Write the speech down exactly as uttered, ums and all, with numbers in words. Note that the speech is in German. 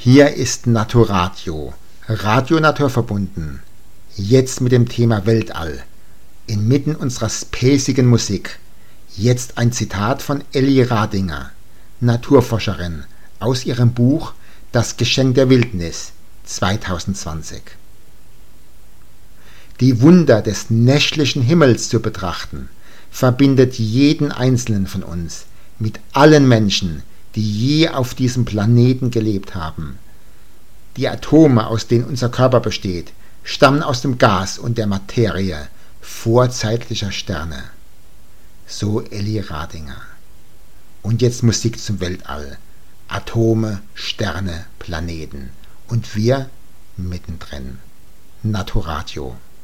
Hier ist Naturadio, Radio naturverbunden, jetzt mit dem Thema Weltall, inmitten unserer spacigen Musik. Jetzt ein Zitat von Elli Radinger, Naturforscherin, aus ihrem Buch Das Geschenk der Wildnis zweitausendzwanzig. Die Wunder des nächtlichen Himmels zu betrachten, verbindet jeden Einzelnen von uns mit allen Menschen, die je auf diesem Planeten gelebt haben. Die Atome, aus denen unser Körper besteht, stammen aus dem Gas und der Materie vorzeitlicher Sterne. So Elli Radinger. Und jetzt Musik zum Weltall. Atome, Sterne, Planeten. Und wir mittendrin. Naturadio.